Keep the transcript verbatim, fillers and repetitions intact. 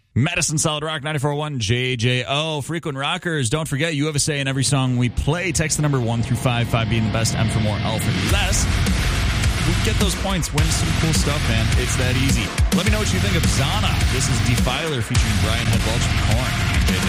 Madison Solid Rock ninety-four point one J J O. Frequent Rockers, don't forget you have a say in every song we play. Text the number one through five, five being the best, M for more, L for less. We get those points, win some cool stuff, man. It's that easy. Let me know what you think of Zana. This is Defiler featuring Brian Head Welch and Korn. J J